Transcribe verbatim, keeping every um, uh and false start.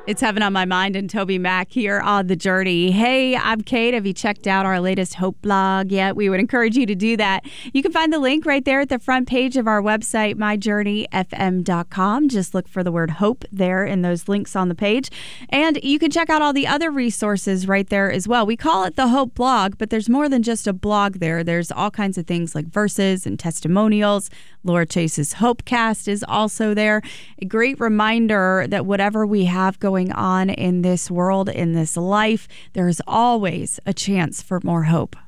It's Heaven on My Mind and Toby Mac here on The Journey. Hey, I'm Kate. Have you checked out our latest Hope blog yet? We would encourage you to do that. You can find the link right there at the front page of our website, my journey f m dot com. Just look for the word hope there in those links on the page. And you can check out all the other resources right there as well. We call it the Hope blog, but there's more than just a blog there. There's all kinds of things like verses and testimonials. Laura Chase's Hopecast is also there. A great reminder that whatever we have going on in this world, in this life, there is always a chance for more hope.